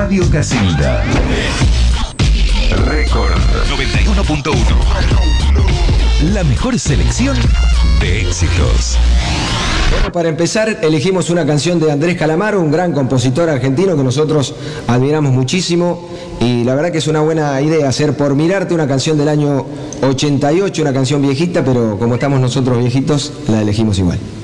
Radio Casilda. Récord 91.1. La mejor selección de éxitos. Bueno, para empezar, elegimos una canción de Andrés Calamaro, un gran compositor argentino que nosotros admiramos muchísimo. Y la verdad que es una buena idea hacer Por Mirarte, una canción del año 88, una canción viejita, pero como estamos nosotros viejitos, la elegimos igual.